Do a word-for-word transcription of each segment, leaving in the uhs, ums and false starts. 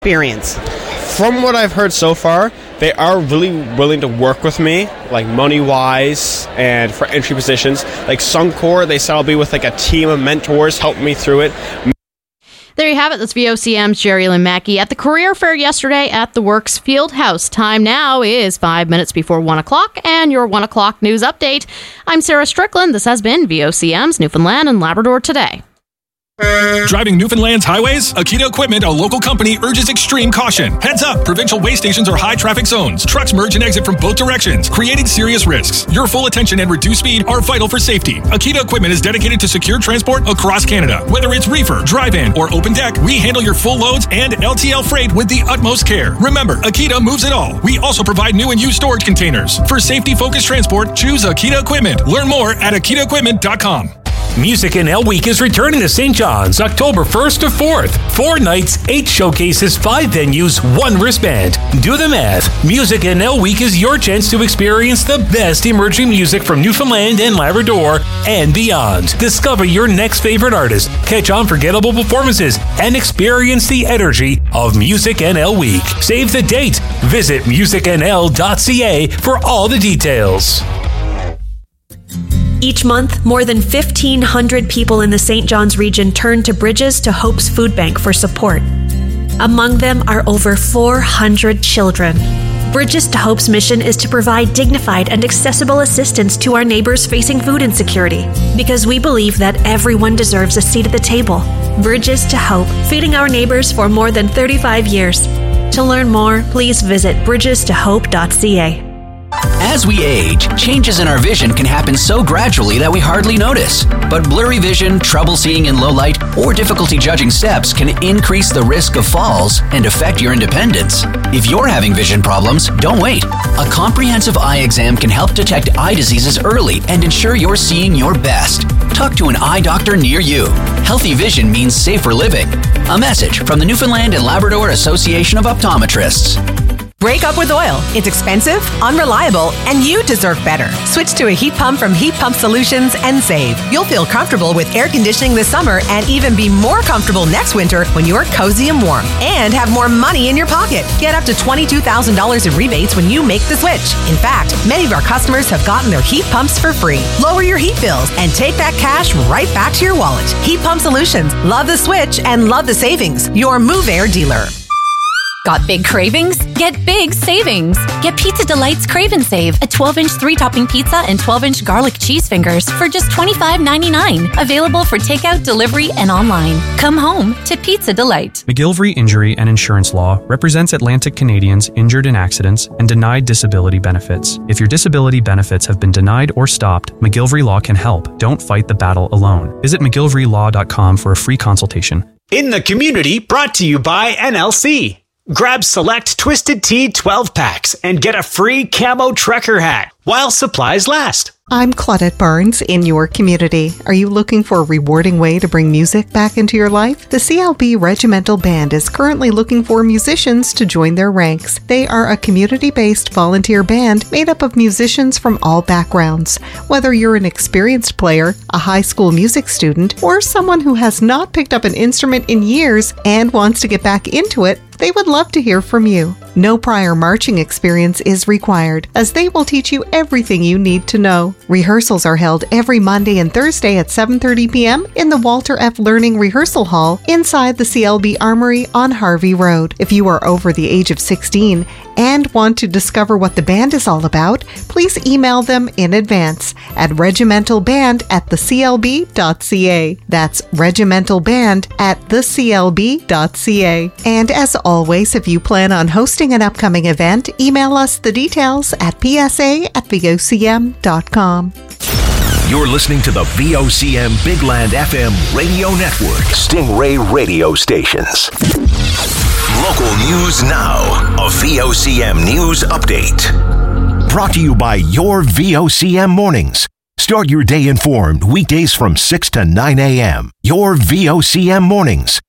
experience? From what I've heard so far, they are really willing to work with me, like money-wise and for entry positions. Like Suncor, they said I'll be with like a team of mentors helping me through it. There you have it. That's V O C M's Jerry Lynn Mackey at the career fair yesterday at the Works Field House. Time now is five minutes before one o'clock, and your one o'clock news update. I'm Sarah Strickland. This has been V O C M's Newfoundland and Labrador Today. Driving Newfoundland's highways? Akita Equipment, a local company, urges extreme caution. Heads up! Provincial way stations are high traffic zones. Trucks merge and exit from both directions, creating serious risks. Your full attention and reduced speed are vital for safety. Akita Equipment is dedicated to secure transport across Canada. Whether it's reefer, drive-in, or open deck, we handle your full loads and L T L freight with the utmost care. Remember, Akita moves it all. We also provide new and used storage containers. For safety-focused transport, choose Akita Equipment. Learn more at akita equipment dot com. Music N L Week is returning to Saint John's October first to fourth. Four nights, eight showcases, five venues, one wristband. Do the math. Music N L Week is your chance to experience the best emerging music from Newfoundland and Labrador and beyond. Discover your next favorite artist, catch unforgettable performances, and experience the energy of Music N L Week. Save the date. Visit music n l dot c a for all the details. Each month, more than fifteen hundred people in the Saint John's region turn to Bridges to Hope's Food Bank for support. Among them are over four hundred children. Bridges to Hope's mission is to provide dignified and accessible assistance to our neighbors facing food insecurity, because we believe that everyone deserves a seat at the table. Bridges to Hope, feeding our neighbors for more than thirty-five years. To learn more, please visit bridges to hope dot c a. As we age, changes in our vision can happen so gradually that we hardly notice. But blurry vision, trouble seeing in low light, or difficulty judging steps can increase the risk of falls and affect your independence. If you're having vision problems, don't wait. A comprehensive eye exam can help detect eye diseases early and ensure you're seeing your best. Talk to an eye doctor near you. Healthy vision means safer living. A message from the Newfoundland and Labrador Association of Optometrists. Break up with oil. It's expensive, unreliable, and you deserve better. Switch to a heat pump from Heat Pump Solutions and save. You'll feel comfortable with air conditioning this summer and even be more comfortable next winter when you're cozy and warm. And have more money in your pocket. Get up to twenty-two thousand dollars in rebates when you make the switch. In fact, many of our customers have gotten their heat pumps for free. Lower your heat bills and take that cash right back to your wallet. Heat Pump Solutions. Love the switch and love the savings. Your Move Air dealer. Got big cravings? Get big savings. Get Pizza Delight's Crave and Save, a twelve-inch three-topping pizza and twelve-inch garlic cheese fingers for just twenty-five ninety-nine. Available for takeout, delivery, and online. Come home to Pizza Delight. McGillivray Injury and Insurance Law represents Atlantic Canadians injured in accidents and denied disability benefits. If your disability benefits have been denied or stopped, McGillivray Law can help. Don't fight the battle alone. Visit mcgillivray law dot com for a free consultation. In the Community, brought to you by N L C. Grab select Twisted Tea twelve packs and get a free camo trucker hat while supplies last. I'm Claudette Barnes in your community. Are you looking for a rewarding way to bring music back into your life? The C L B Regimental Band is currently looking for musicians to join their ranks. They are a community-based volunteer band made up of musicians from all backgrounds. Whether you're an experienced player, a high school music student, or someone who has not picked up an instrument in years and wants to get back into it, they would love to hear from you. No prior marching experience is required, as they will teach you everything you need to know. Rehearsals are held every Monday and Thursday at seven thirty p.m. in the Walter F. Learning Rehearsal Hall inside the C L B Armory on Harvey Road. If you are over the age of sixteen and want to discover what the band is all about, please email them in advance at regimentalband at the c l b dot c a. That's regimentalband at the c l b dot c a. And as always, if you plan on hosting an upcoming event, email us the details at p s a at v o c m dot com. You're listening to the V O C M Big Land F M radio network. Stingray radio stations. Local news now. A V O C M news update. Brought to you by your V O C M mornings. Start your day informed weekdays from six to nine a.m. Your V O C M mornings.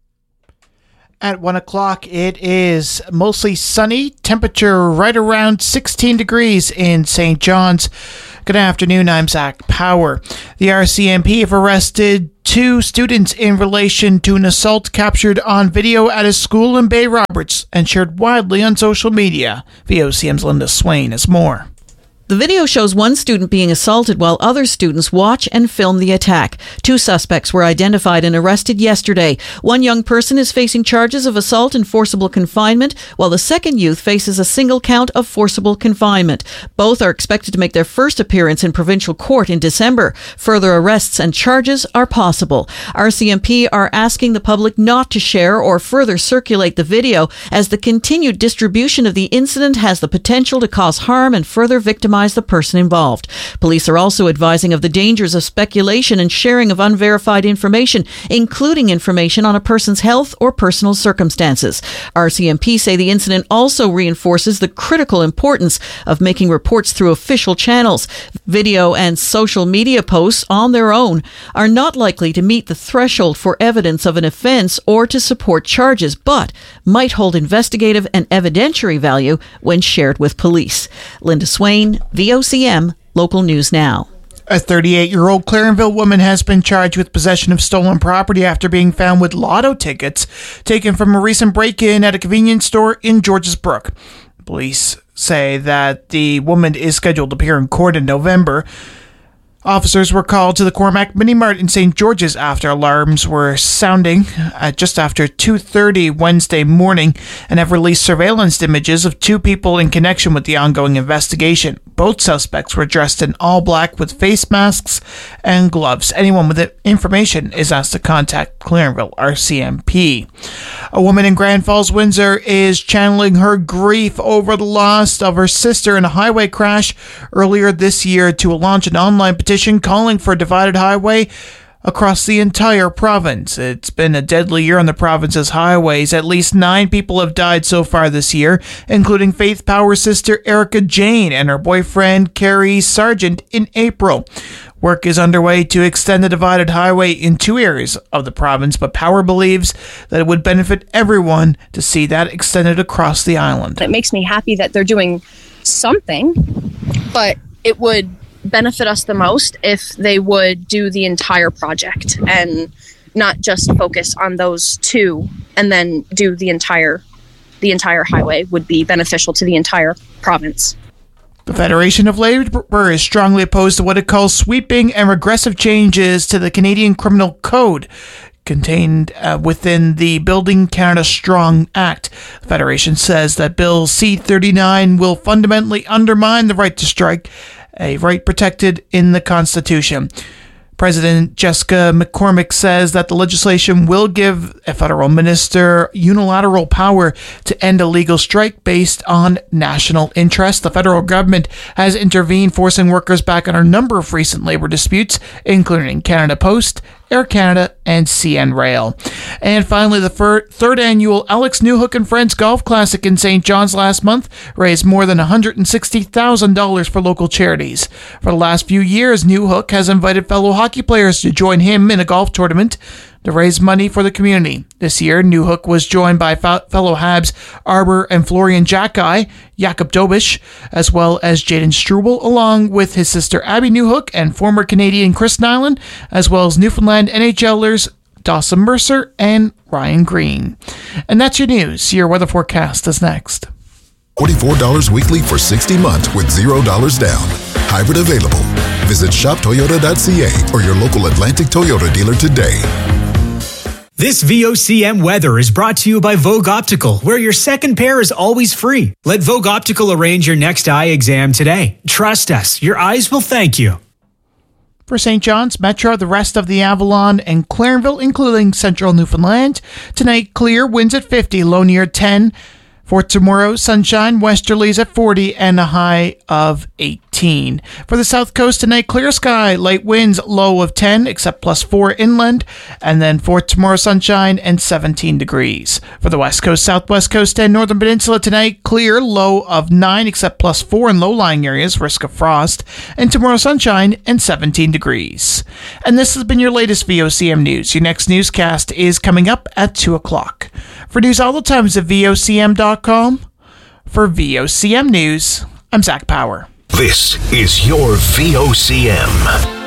At one o'clock, it is mostly sunny. Temperature right around sixteen degrees in Saint John's. Good afternoon, I'm Zach Power. The R C M P have arrested two students in relation to an assault captured on video at a school in Bay Roberts and shared widely on social media. V O C M's Linda Swain has more. The video shows one student being assaulted while other students watch and film the attack. Two suspects were identified and arrested yesterday. One young person is facing charges of assault and forcible confinement, while the second youth faces a single count of forcible confinement. Both are expected to make their first appearance in provincial court in December. Further arrests and charges are possible. R C M P are asking the public not to share or further circulate the video, as the continued distribution of the incident has the potential to cause harm and further victimize the person involved. Police are also advising of the dangers of speculation and sharing of unverified information, including information on a person's health or personal circumstances. R C M P say the incident also reinforces the critical importance of making reports through official channels. Video and social media posts on their own are not likely to meet the threshold for evidence of an offense or to support charges, but might hold investigative and evidentiary value when shared with police. Linda Swain, V O C M, Local News Now. A thirty-eight-year-old Clarenville woman has been charged with possession of stolen property after being found with lotto tickets taken from a recent break-in at a convenience store in Georges Brook. Police say that the woman is scheduled to appear in court in November. Officers were called to the Cormac Mini Mart in Saint George's after alarms were sounding at just after two thirty Wednesday morning and have released surveillance images of two people in connection with the ongoing investigation. Both suspects were dressed in all black with face masks and gloves. Anyone with information is asked to contact Clarenville R C M P. A woman in Grand Falls, Windsor is channeling her grief over the loss of her sister in a highway crash earlier this year to launch an online petition calling for a divided highway across the entire province. It's been a deadly year on the province's highways. At least nine people have died so far this year, including Faith Power's sister Erica Jane and her boyfriend Carrie Sargent in April. Work is underway to extend the divided highway in two areas of the province, but Power believes that it would benefit everyone to see that extended across the island. It makes me happy that they're doing something, but it would benefit us the most if they would do the entire project and not just focus on those two and then do the entire the entire highway would be beneficial to the entire province. The Federation of Labour is strongly opposed to what it calls sweeping and regressive changes to the Canadian Criminal Code contained uh, within the Building Canada Strong Act. The Federation says that Bill C thirty-nine will fundamentally undermine the right to strike, a right protected in the Constitution. President Jessica McCormick says that the legislation will give a federal minister unilateral power to end a legal strike based on national interest. The federal government has intervened, forcing workers back on a number of recent labor disputes, including Canada Post, Air Canada, and C N Rail. And finally, the fir- third annual Alex Newhook and Friends Golf Classic in Saint John's last month raised more than one hundred sixty thousand dollars for local charities. For the last few years, Newhook has invited fellow hockey players to join him in a golf tournament to raise money for the community. This year, Newhook was joined by fa- fellow Habs Arbor and Florian Jackeye, Jakob Dobish, as well as Jaden Struble, along with his sister Abby Newhook and former Canadian Chris Nyland, as well as Newfoundland NHLers Dawson Mercer and Ryan Green. And that's your news. Your weather forecast is next. forty-four dollars weekly for sixty months with zero dollars down. Hybrid available. Visit shop toyota dot c a or your local Atlantic Toyota dealer today. This V O C M weather is brought to you by Vogue Optical, where your second pair is always free. Let Vogue Optical arrange your next eye exam today. Trust us, your eyes will thank you. For Saint John's, Metro, the rest of the Avalon, and Clarenville, including central Newfoundland, tonight clear, winds at fifty, low near ten. For tomorrow, sunshine, westerlies at forty, and a high of eighteen. For the south coast tonight, clear sky, light winds, low of ten, except plus four inland. And then for tomorrow, sunshine and seventeen degrees. For the west coast, southwest coast, and northern peninsula tonight, clear, low of nine, except plus four in low-lying areas, risk of frost. And tomorrow, sunshine and seventeen degrees. And this has been your latest V O C M News. Your next newscast is coming up at two o'clock. For news all the time, visit V O C M dot com. For V O C M News, I'm Zach Power. This is your V O C M.